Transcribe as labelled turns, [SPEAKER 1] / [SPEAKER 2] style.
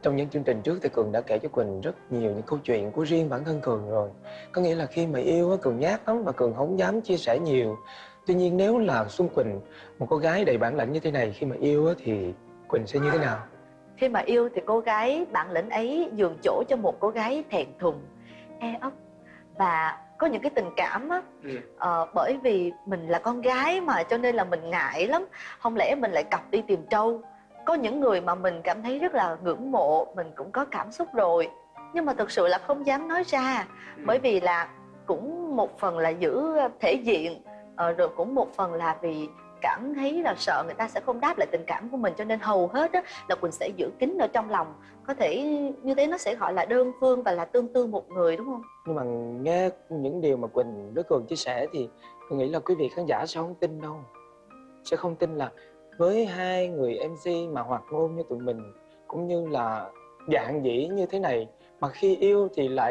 [SPEAKER 1] Trong những chương trình trước thì Cường đã kể cho Quỳnh rất nhiều những câu chuyện của riêng bản thân Cường rồi. Có nghĩa là khi mà yêu á, Cường nhát lắm và Cường không dám chia sẻ nhiều. Tuy nhiên nếu là Xuân Quỳnh, một cô gái đầy bản lĩnh như thế này, khi mà yêu á, thì Quỳnh sẽ như thế nào?
[SPEAKER 2] Khi mà yêu thì cô gái bản lĩnh ấy nhường chỗ cho một cô gái thẹn thùng, e ấp và có những cái tình cảm á. Bởi vì mình là con gái mà, cho nên là mình ngại lắm. Không lẽ mình lại cọc đi tìm trâu. Có những người mà mình cảm thấy rất là ngưỡng mộ, mình cũng có cảm xúc rồi, nhưng mà thực sự là không dám nói ra. Bởi vì là cũng một phần là giữ thể diện, rồi cũng một phần là vì cảm thấy là sợ người ta sẽ không đáp lại tình cảm của mình, cho nên hầu hết á, là Quỳnh sẽ giữ kín ở trong lòng. Có thể như thế nó sẽ gọi là đơn phương và là tương tư một người, đúng không?
[SPEAKER 1] Nhưng mà nghe những điều mà Quỳnh với Cường chia sẻ thì tôi nghĩ là quý vị khán giả sẽ không tin đâu. Sẽ không tin là với hai người MC mà hoạt ngôn như tụi mình, cũng như là dạn dĩ như thế này, mà khi yêu thì lại